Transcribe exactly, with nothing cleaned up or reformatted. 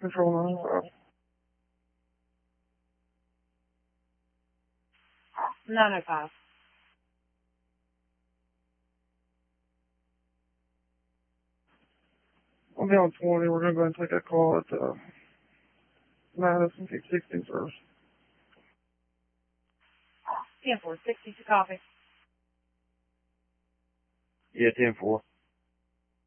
Control nine five. nine oh five. I'll be on twenty. We're going to go ahead and take that call at uh, Madison. Keep sixteen first. ten four, sixty to copy. Yeah, ten four.